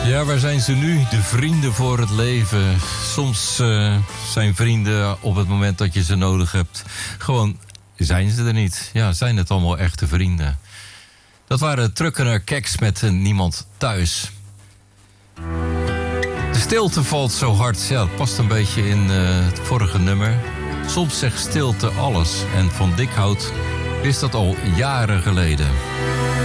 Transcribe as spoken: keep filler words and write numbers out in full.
Ja, waar zijn ze nu? De vrienden voor het leven. Soms uh, zijn vrienden op het moment dat je ze nodig hebt. Gewoon zijn ze er niet. Ja, zijn het allemaal echte vrienden. Dat waren Truckener Keks met uh, Niemand Thuis. De stilte valt zo hard. Ja, het past een beetje in uh, het vorige nummer. Soms zegt stilte alles. En Van Dikhout wist dat al jaren geleden.